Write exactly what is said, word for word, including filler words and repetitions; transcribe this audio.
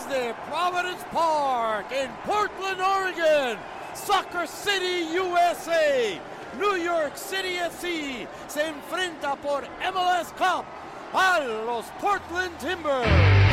desde Providence Park in Portland, Oregon, Soccer City, U S A, New York City F C se enfrenta por M L S Cup a los Portland Timbers.